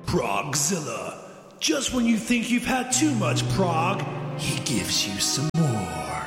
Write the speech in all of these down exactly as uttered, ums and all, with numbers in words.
Progzilla. Just when you think you've had too much prog, he gives you some more.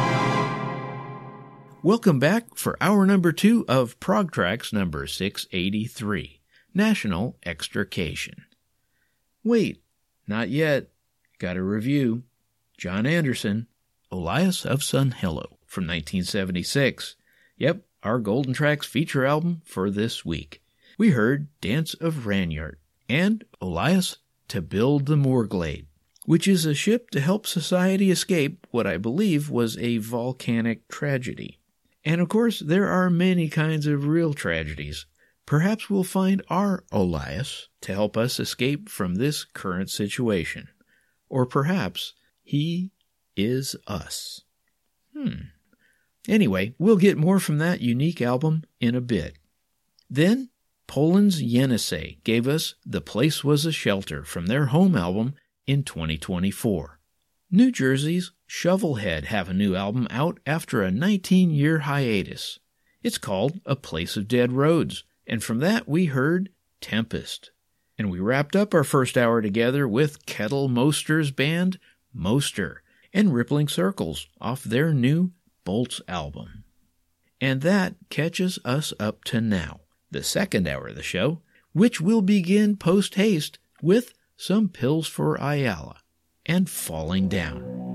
Welcome back for hour number two of Prog Tracks number six eighty-three, National Extrication. Wait, not yet. Got a review. John Anderson, Olias of Sunhillow from nineteen seventy-six. Yep, our Golden Tracks feature album for this week. We heard Dance of Ranyart and Olias to Build the Moorglade, which is a ship to help society escape what I believe was a volcanic tragedy. And of course, there are many kinds of real tragedies. Perhaps we'll find our Olias to help us escape from this current situation. Or perhaps he is us. Hmm. Anyway, we'll get more from that unique album in a bit. Then, Poland's Yenisei gave us The Place Was a Shelter from their home album in twenty twenty-four. New Jersey's Shovelhead have a new album out after a nineteen-year hiatus. It's called A Place of Dead Roads, and from that we heard Tempest. And we wrapped up our first hour together with Kettle Moster's band, Moster, and Rippling Circles off their new Bolts album. And that catches us up to now, the second hour of the show, which will begin post-haste with some Pills for Ayala and Falling Down.